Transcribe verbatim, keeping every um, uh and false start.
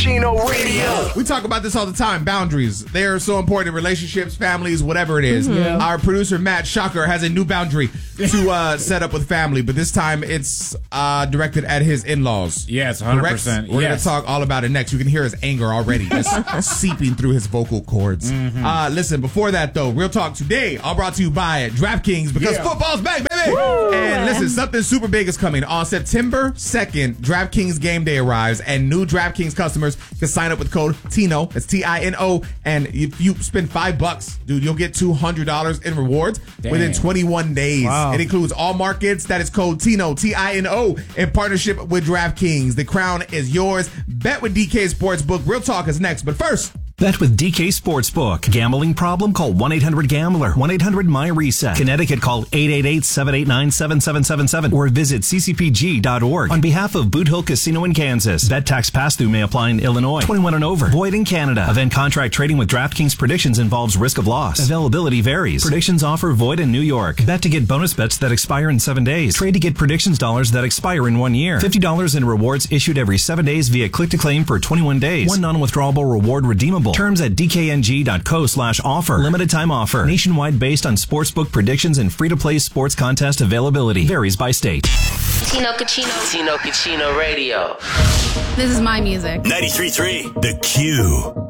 Kachino Radio. We talk about this all the time. Boundaries. They are so important in relationships, families, whatever it is. Mm-hmm. Yeah. Our producer, Matt Shocker, has a new boundary to uh, set up with family, but this time it's uh, directed at his in-laws. Yes, one hundred percent. Correct? We're yes. going to talk all about it next. You can hear his anger already just seeping through his vocal cords. Mm-hmm. Uh, listen, before that, though, Real Talk today, all brought to you by DraftKings, because yeah. football's back, baby! Woo! And listen, something super big is coming. On September second, DraftKings Game Day arrives, and new DraftKings customers can sign up with code TINO, that's T I N O, and if you spend five bucks, dude, you'll get two hundred dollars in rewards Damn. within twenty-one days. Wow. It includes all markets. That is code TINO, T I N O, in partnership with DraftKings. The crown is yours. Bet with D K Sportsbook. Real Talk is next, but first... Bet with D K Sportsbook. Gambling problem? Call one eight hundred gambler. one eight hundred my reset. Connecticut, call eight eight eight, seven eight nine, seven seven seven seven or visit c c p g dot org. On behalf of Boot Hill Casino in Kansas, bet tax pass-through may apply in Illinois. twenty-one and over. Void in Canada. Event contract trading with DraftKings Predictions involves risk of loss. Availability varies. Predictions offer void in New York. Bet to get bonus bets that expire in seven days. Trade to get predictions dollars that expire in one year. fifty dollars in rewards issued every seven days via click-to-claim for twenty-one days. One non-withdrawable reward redeemable. Terms at d k n g dot co slash offer. Limited time offer. Nationwide based on sportsbook predictions and free-to-play sports contest availability. Varies by state. Tino Kachino. Tino Kachino Radio. This is my music. ninety-three point three The Q.